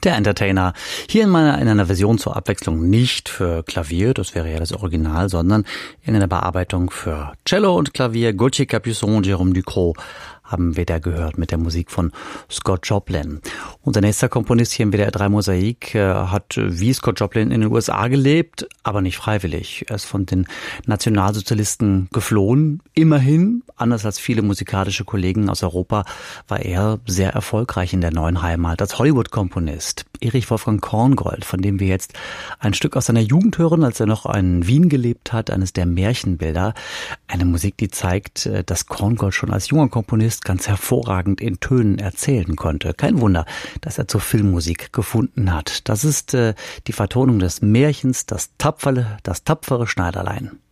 Der Entertainer. Hier in einer Version zur Abwechslung nicht für Klavier, das wäre ja das Original, sondern in einer Bearbeitung für Cello und Klavier. Gauthier Capuçon, Jérôme Ducrot haben wir da gehört mit der Musik von Scott Joplin. Unser nächster Komponist hier im WDR 3 Mosaik hat wie Scott Joplin in den USA gelebt, aber nicht freiwillig. Er ist von den Nationalsozialisten geflohen. Immerhin, anders als viele musikalische Kollegen aus Europa, war er sehr erfolgreich in der neuen Heimat als Hollywood-Komponist. Erich Wolfgang Korngold, von dem wir jetzt ein Stück aus seiner Jugend hören, als er noch in Wien gelebt hat, eines der Märchenbilder. Eine Musik, die zeigt, dass Korngold schon als junger Komponist ganz hervorragend in Tönen erzählen konnte. Kein Wunder, dass er zur Filmmusik gefunden hat. Das ist die Vertonung des Märchens, das tapfere Schneiderlein.